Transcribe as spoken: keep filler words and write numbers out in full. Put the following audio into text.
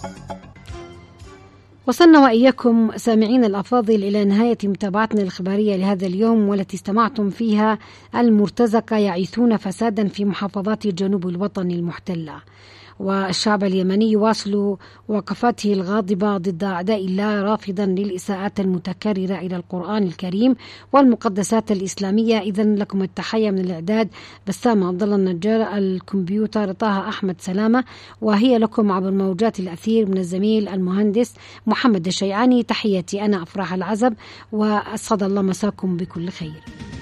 وصلنا وإياكم سامعين الأفاضل إلى نهاية متابعتنا الإخبارية لهذا اليوم، والتي استمعتم فيها المرتزقة يعيثون فسادا في محافظات جنوب الوطن المحتلة، والشعب اليمني يواصل وقفاته الغاضبة ضد أعداء الله، رافضا للإساءات المتكررة إلى القرآن الكريم والمقدسات الإسلامية. إذن لكم التحية من الإعداد بسام عبد الله النجار، الكمبيوتر طه أحمد سلامة، وهي لكم عبر موجات الأثير من الزميل المهندس محمد الشيعاني. تحياتي أنا أفراح العزب، وأسعد الله مساكم بكل خير.